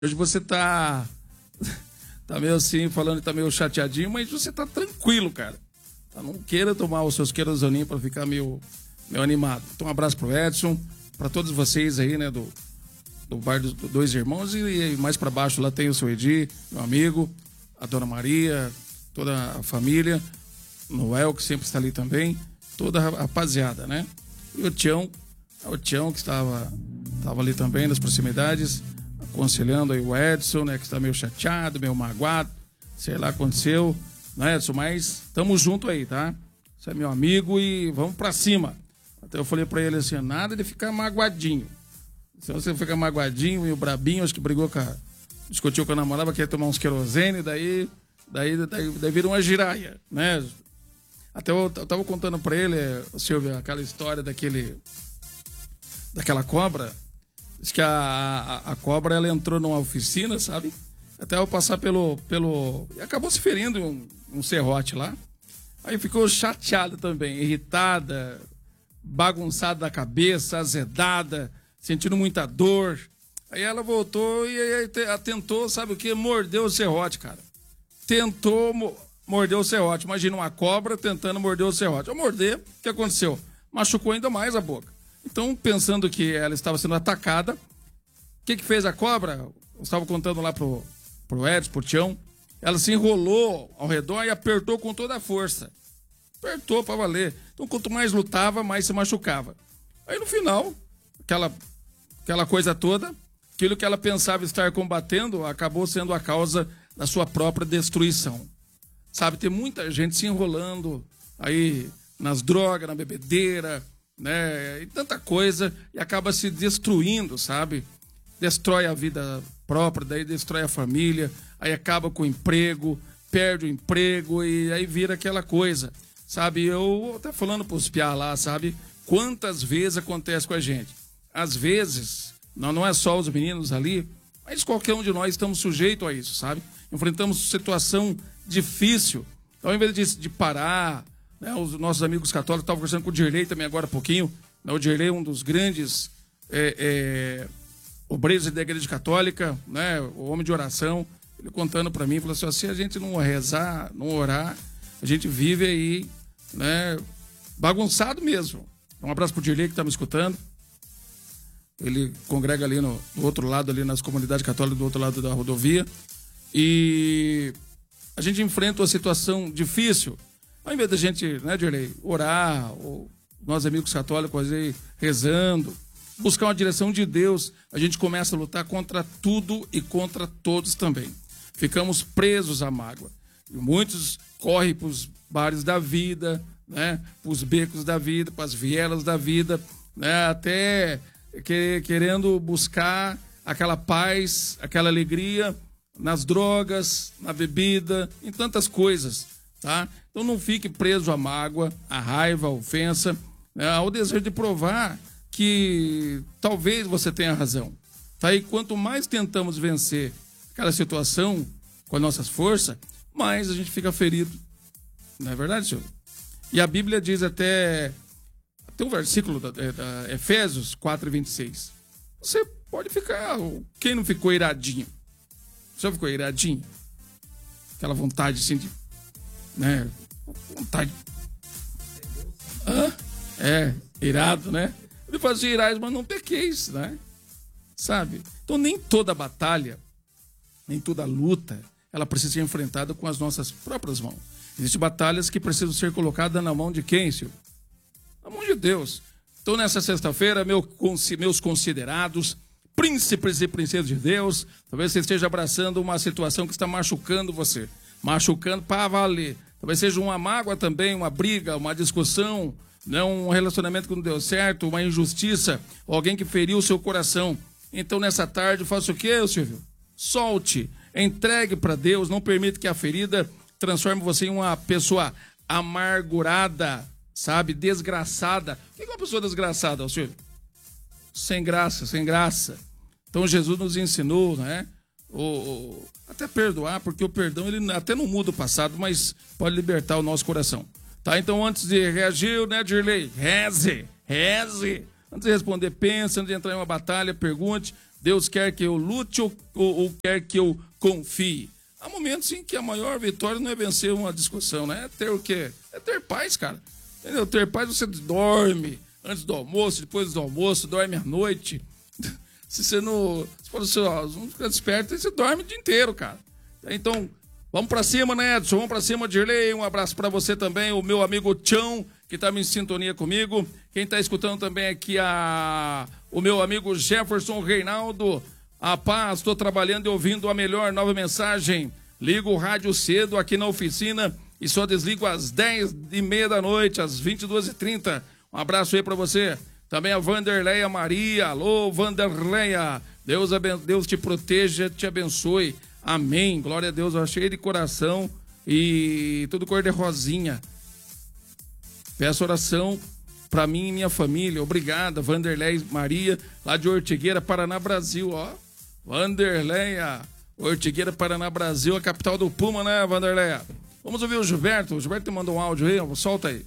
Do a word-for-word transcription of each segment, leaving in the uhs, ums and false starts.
Hoje você tá, tá meio assim, falando que tá meio chateadinho, mas você tá tranquilo, cara. Tá, não queira tomar os seus querosoninhos pra ficar meio, meio animado. Então, um abraço pro Edson, pra todos vocês aí, né, do, do bar dos do Dois Irmãos. E, e mais pra baixo lá tem o seu Edi, meu amigo, a Dona Maria, toda a família, Noel, que sempre está ali também, toda a rapaziada, né? E o Tião, o Tião que estava, estava ali também nas proximidades, aconselhando aí o Edson, né, que está meio chateado, meio magoado, sei lá o que aconteceu, né, Edson? Mas tamo junto aí, tá? Você é meu amigo e vamos pra cima. Até eu falei pra ele assim, nada de ficar magoadinho. Se você ficar magoadinho e o brabinho, acho que brigou com a... discutiu com a namorada, queria tomar uns querosene, daí, daí, daí, daí vira uma giraia, né? Até eu, eu tava contando pra ele, Silvio, aquela história daquele... daquela cobra. Diz que a, a, a cobra, ela entrou numa oficina, sabe? Até eu passar pelo... pelo e acabou se ferindo um, um serrote lá. Aí ficou chateada também, irritada, bagunçada da cabeça, azedada, sentindo muita dor. Aí ela voltou e aí, tentou, sabe o que? Mordeu o serrote, cara. Tentou mo morder o serrote. Imagina uma cobra tentando morder o serrote. Ao morder, o que aconteceu? Machucou ainda mais a boca. Então, pensando que ela estava sendo atacada, o que que fez a cobra? Eu estava contando lá pro, pro Edson, pro Tião. Ela se enrolou ao redor e apertou com toda a força. Apertou pra valer. Então, quanto mais lutava, mais se machucava. Aí, no final, aquela, aquela coisa toda, aquilo que ela pensava estar combatendo, acabou sendo a causa da sua própria destruição. Sabe, tem muita gente se enrolando aí nas drogas, na bebedeira, né, e tanta coisa, e acaba se destruindo, sabe? Destrói a vida própria, daí destrói a família, aí acaba com o emprego, perde o emprego e aí vira aquela coisa, sabe? Eu até falando pros piá lá, sabe? Quantas vezes acontece com a gente? Às vezes, não, não é só os meninos ali, mas qualquer um de nós estamos sujeitos a isso, sabe? Enfrentamos situação difícil. Então, ao invés de, de parar, né, os nossos amigos católicos, estavam conversando com o Dirley também agora há pouquinho, né, o Dirley é um dos grandes é, é, obreiros da Igreja Católica, né, o homem de oração, ele contando para mim, falou assim, se a gente não rezar, não orar, a gente vive aí, né, bagunçado mesmo. Um abraço pro Dirley que está me escutando. Ele congrega ali no, do outro lado, ali nas comunidades católicas, do outro lado da rodovia. E a gente enfrenta uma situação difícil. Ao invés da gente, né, Dirley, orar, ou nós amigos católicos aí rezando, buscar uma direção de Deus, a gente começa a lutar contra tudo e contra todos também. Ficamos presos à mágoa. E muitos correm para os bares da vida, né, para os becos da vida, para as vielas da vida, né, até que, querendo buscar aquela paz, aquela alegria nas drogas, na bebida, em tantas coisas, tá? Então não fique preso à mágoa, à raiva, à ofensa, né, ao desejo de provar que talvez você tenha razão, tá? E quanto mais tentamos vencer aquela situação com as nossas forças, mais a gente fica ferido. Não é verdade, senhor? E a Bíblia diz até, até um versículo da, da Efésios quatro, vinte e seis. Você pode ficar, quem não ficou iradinho? Você ficou iradinho? Aquela vontade assim de, né? Vontade. Hã? É, irado, né? Ele fazia irais, mas não pequeis, né? Sabe? Então nem toda batalha, nem toda luta, ela precisa ser enfrentada com as nossas próprias mãos. Existem batalhas que precisam ser colocadas na mão de quem, Silvio? Na mão de Deus. Então nessa sexta-feira, meu, meus considerados príncipes e princesas de Deus, talvez você esteja abraçando uma situação que está machucando você, machucando para valer. Talvez seja uma mágoa também, uma briga, uma discussão, né, um relacionamento que não deu certo, uma injustiça, alguém que feriu o seu coração. Então nessa tarde faça o quê, Silvio? Solte, entregue para Deus, não permita que a ferida transforme você em uma pessoa amargurada, sabe, desgraçada. O que é uma pessoa desgraçada, Silvio? Sem graça, sem graça. Então Jesus nos ensinou, né? O, o, até perdoar, porque o perdão ele até não muda o passado, mas pode libertar o nosso coração. Tá? Então antes de reagir, né, Dirley? Reze, reze. Antes de responder, pense, antes de entrar em uma batalha, pergunte, Deus quer que eu lute ou, ou, ou quer que eu confie? Há momentos em que a maior vitória não é vencer uma discussão, né? É ter o quê? É ter paz, cara. Entendeu? Ter paz, você dorme antes do almoço, depois do almoço, dorme à noite. Se você não... Se for assim, ó, vamos ficar desperto, você dorme o dia inteiro, cara. Então, vamos pra cima, né, Edson? Vamos pra cima, Dirley. Um abraço pra você também, o meu amigo Tchão, que tá em sintonia comigo. Quem tá escutando também aqui, a... o meu amigo Jefferson Reinaldo. A paz, estou trabalhando e ouvindo a melhor nova mensagem. Ligo o rádio cedo aqui na oficina e só desligo às dez e meia da noite, às vinte e duas e trinta. Um abraço aí pra você. Também a Vanderleia Maria. Alô, Vanderleia. Deus, aben... Deus te proteja, te abençoe. Amém. Glória a Deus. Eu achei de coração e tudo cor de rosinha. Peço oração pra mim e minha família. Obrigada, Vanderleia Maria, lá de Ortigueira, Paraná, Brasil, ó. Vanderleia, Ortigueira, Paraná, Brasil, a capital do Puma, né, Vanderleia? Vamos ouvir o Gilberto. O Gilberto mandou um áudio aí, ó. Solta aí.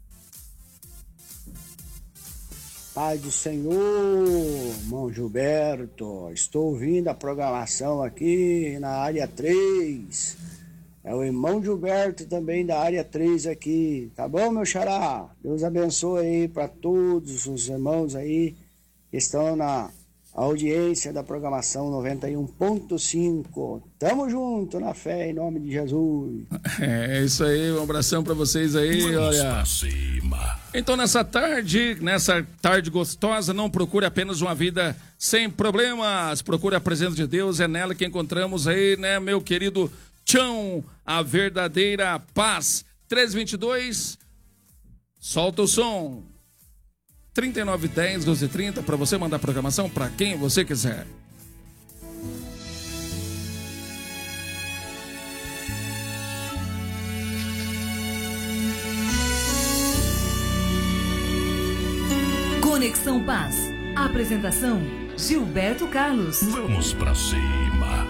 Pai do Senhor, irmão Gilberto, estou ouvindo a programação aqui na área três. É o irmão Gilberto também da área três aqui. Tá bom, meu xará? Deus abençoe aí para todos os irmãos aí que estão na audiência da programação noventa e um ponto cinco. Tamo junto na fé, em nome de Jesus. É isso aí, um abração pra vocês aí. Vamos olha. Pra cima. Então nessa tarde, nessa tarde gostosa, não procure apenas uma vida sem problemas, procure a presença de Deus, é nela que encontramos aí, né, meu querido Tchão, a verdadeira paz. três vinte e dois, solta o som. trinta e nove dez, doze e trinta, para você mandar programação para quem você quiser. Conexão Paz. Apresentação: Gilberto Carlos. Vamos pra cima.